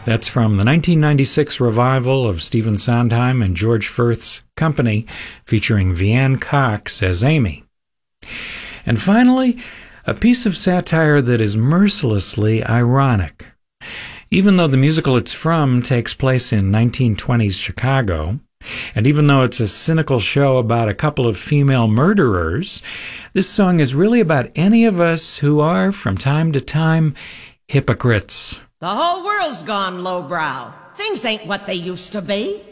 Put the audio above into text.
That's from the 1996 revival of Stephen Sondheim and George Furth's Company, featuring Vianne Cox as Amy. And finally, a piece of satire that is mercilessly ironic. Even though the musical it's from takes place in 1920s Chicago, and even though it's a cynical show about a couple of female murderers, this song is really about any of us who are, from time to time, hypocrites. The whole world's gone lowbrow. Things ain't what they used to be.